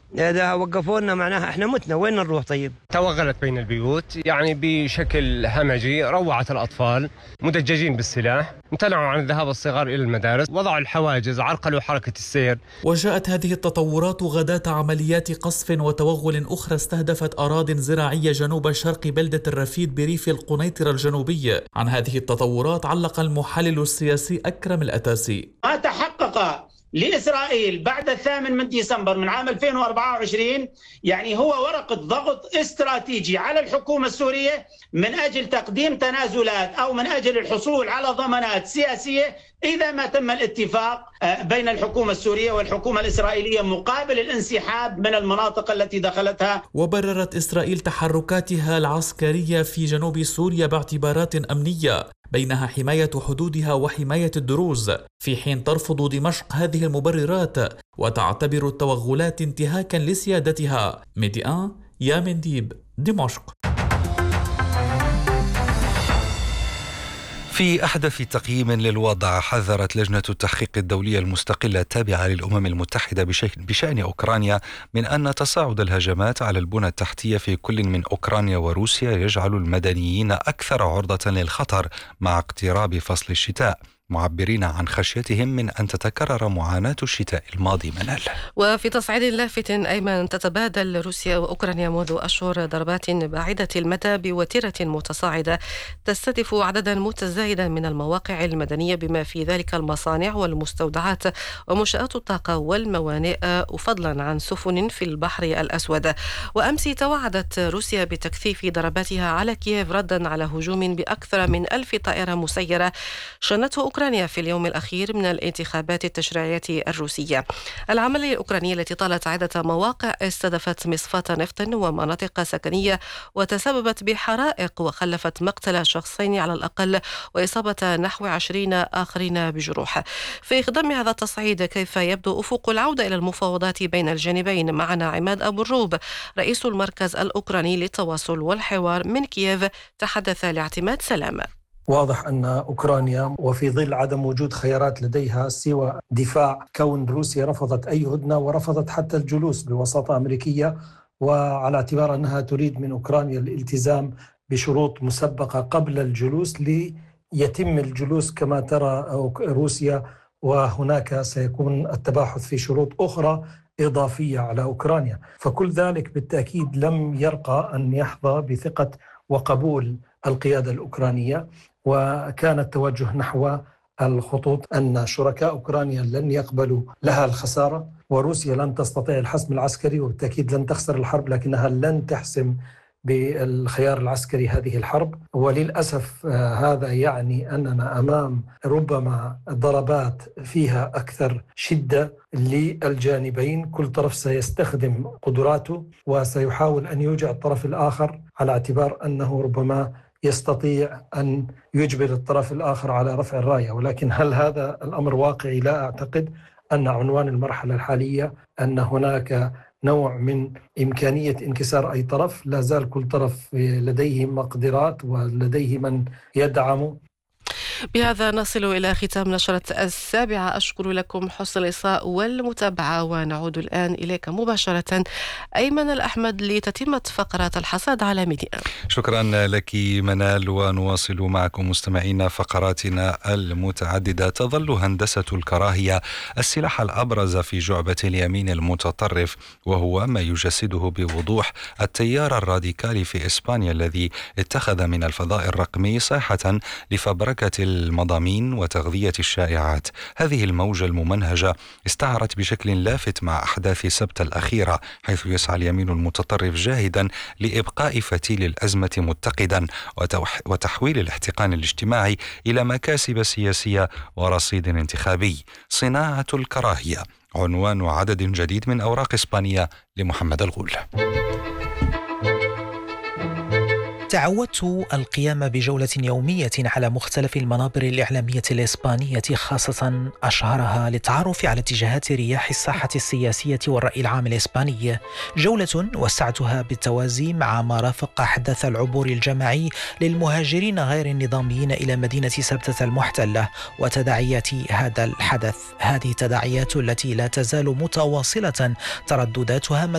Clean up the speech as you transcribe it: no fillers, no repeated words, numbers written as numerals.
إذا وقفونا معناها إحنا متنا، وين نروح طيب؟ توغلت بين البيوت يعني بشكل همجي، روعت الأطفال مدججين بالسلاح، امتنعوا عن ذهاب الصغار إلى المدارس، وضعوا الحواجز، عرقلوا حركة السير. وجاءت هذه التطورات غداة عمليات قصف وتوغل أخرى استهدفت أراضٍ زراعية جنوب شرق بلدة الرفيد بريف القنيطرة الجنوبي. عن هذه التطورات علق المحلل السياسي أكرم الأتاسي: ما تحقق لإسرائيل بعد 8 ديسمبر من عام 2024 يعني هو ورقة ضغط استراتيجي على الحكومة السورية من أجل تقديم تنازلات أو من أجل الحصول على ضمانات سياسية إذا ما تم الاتفاق بين الحكومة السورية والحكومة الإسرائيلية مقابل الانسحاب من المناطق التي دخلتها. وبررت إسرائيل تحركاتها العسكرية في جنوب سوريا باعتبارات أمنية، بينها حماية حدودها وحماية الدروز، في حين ترفض دمشق هذه المبررات وتعتبر التوغلات انتهاكا لسيادتها. ميديان يا منديب، دمشق. في أحدث تقييم للوضع، حذرت لجنة التحقيق الدولية المستقلة التابعة للأمم المتحدة بشأن أوكرانيا من أن تصاعد الهجمات على البنى التحتية في كل من أوكرانيا وروسيا يجعل المدنيين أكثر عرضة للخطر مع اقتراب فصل الشتاء، معبرين عن خشيتهم من أن تتكرر معاناة الشتاء الماضي. منال. وفي تصعيد لافت أيمن، تتبادل روسيا وأوكرانيا منذ أشهر ضربات بعيدة المدى بوتيرة متصاعدة تستهدف عددا متزايدا من المواقع المدنية بما في ذلك المصانع والمستودعات ومنشآت الطاقة والموانئ، فضلا عن سفن في البحر الأسود. وأمس توعدت روسيا بتكثيف ضرباتها على كييف ردا على هجوم بأكثر من 1000 طائرة مسيرة شنته أوكرانيا في اليوم الأخير من الانتخابات التشريعية الروسية. العملية الأوكرانية التي طالت عدة مواقع استهدفت مصفاة نفط ومناطق سكنية وتسببت بحرائق وخلفت مقتل شخصين على الأقل وإصابة نحو 20 آخرين بجروح. في خضم هذا التصعيد، كيف يبدو أفق العودة إلى المفاوضات بين الجانبين؟ معنا عماد أبو الروب، رئيس المركز الأوكراني للتواصل والحوار من كييف، تحدث لاعتماد سلام. واضح أن أوكرانيا وفي ظل عدم وجود خيارات لديها سوى دفاع، كون روسيا رفضت أي هدنة ورفضت حتى الجلوس بوساطة أمريكية، وعلى اعتبار أنها تريد من أوكرانيا الالتزام بشروط مسبقة قبل الجلوس ليتم الجلوس كما ترى روسيا، وهناك سيكون التباحث في شروط أخرى إضافية على أوكرانيا. فكل ذلك بالتأكيد لم يرقى أن يحظى بثقة وقبول القيادة الأوكرانية، وكان التوجه نحو الخطوط أن شركاء أوكرانيا لن يقبلوا لها الخسارة، وروسيا لن تستطيع الحسم العسكري وبالتأكيد لن تخسر الحرب، لكنها لن تحسم بالخيار العسكري هذه الحرب. وللأسف هذا يعني أننا أمام ربما ضربات فيها أكثر شدة للجانبين، كل طرف سيستخدم قدراته وسيحاول أن يوجع الطرف الآخر على اعتبار أنه ربما يستطيع أن يجبر الطرف الآخر على رفع الراية. ولكن هل هذا الأمر واقعي؟ لا أعتقد. أن عنوان المرحلة الحالية أن هناك نوع من إمكانية انكسار أي طرف، لا زال كل طرف لديه مقدرات ولديه من يدعمه. بهذا نصل إلى ختام نشرة 7. أشكر لكم حسن الإصغاء والمتابعة، ونعود الآن إليك مباشرة أيمن الأحمد لتتمة فقرات الحصاد على ميديا. شكرا لك منال، ونواصل معكم مستمعينا فقراتنا المتعددة. تظل هندسة الكراهية السلاح الأبرز في جعبة اليمين المتطرف، وهو ما يجسده بوضوح التيار الراديكالي في إسبانيا الذي اتخذ من الفضاء الرقمي ساحة لفبركة المضامين وتغذية الشائعات. هذه الموجة الممنهجة استعرت بشكل لافت مع أحداث سبت الأخيرة، حيث يسعى اليمين المتطرف جاهدا لإبقاء فتيل الأزمة متقدا وتحويل الاحتقان الاجتماعي إلى مكاسب سياسية ورصيد انتخابي. صناعة الكراهية عنوان عدد جديد من أوراق إسبانية لمحمد الغول. تعودت القيام بجولة يومية على مختلف المنابر الإعلامية الإسبانية، خاصة أشهرها للتعرف على اتجاهات رياح الساحة السياسية والرأي العام الإسباني. جولة وسعتها بالتوازي مع ما رافق أحداث العبور الجماعي للمهاجرين غير النظاميين إلى مدينة سبتة المحتلة وتداعيات هذا الحدث. هذه التداعيات التي لا تزال متواصلة تردداتها